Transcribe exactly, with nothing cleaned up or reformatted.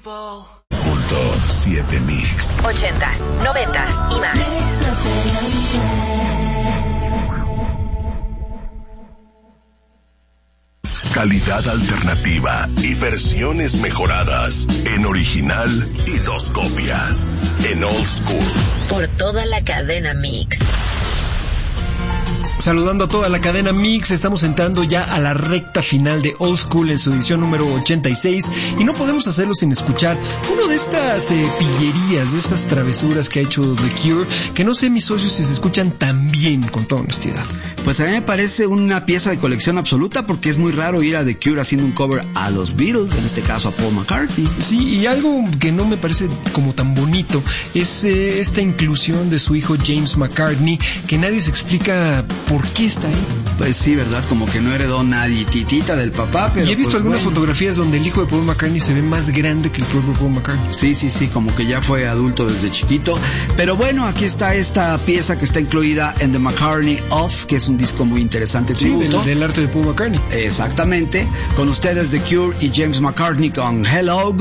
Punto siete Mix. Ochentas, noventas y más. Calidad alternativa y versiones mejoradas en original y dos copias en Old School. Por toda la cadena Mix. Saludando a toda la cadena Mix, estamos entrando ya a la recta final de Old School en su edición número ochenta y seis y no podemos hacerlo sin escuchar uno de estas eh, pillerías, de estas travesuras que ha hecho The Cure, que no sé mis socios si se escuchan tan bien, con toda honestidad. Pues a mí me parece una pieza de colección absoluta porque es muy raro ir a The Cure haciendo un cover a los Beatles, en este caso a Paul McCartney. Sí, y algo que no me parece como tan bonito es eh, esta inclusión de su hijo James McCartney, que nadie se explica por qué está ahí. Pues sí, ¿verdad? Como que no heredó nadie titita del papá, pero y he visto pues algunas bueno. fotografías donde el hijo de Paul McCartney se ve más grande que el propio Paul McCartney. Sí, sí, sí, como que ya fue adulto desde chiquito. Pero bueno, aquí está esta pieza que está incluida en The McCartney Off, que es un disco muy interesante, sí, tributo. Del, del arte de Paul McCartney. Exactamente. Con ustedes The Cure y James McCartney con Hello